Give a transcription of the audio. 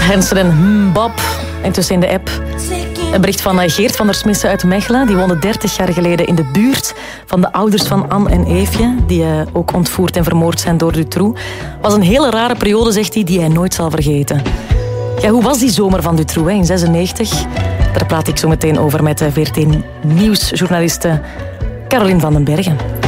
Hensen en Bob, intussen in de app. Een bericht van Geert van der Smissen uit Mechelen. Die woonde 30 jaar geleden in de buurt van de ouders van Anne en Eefje, die ook ontvoerd en vermoord zijn door Dutroux. Was een hele rare periode, zegt hij, die hij nooit zal vergeten. Ja, hoe was die zomer van Dutroux in 96? Daar praat ik zo meteen over met VRT Nieuwsjournaliste Caroline van den Bergen.